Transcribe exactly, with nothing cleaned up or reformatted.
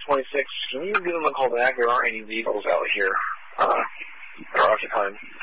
twenty-six, can you give them a call back? There aren't any vehicles out here uh, that are occupied.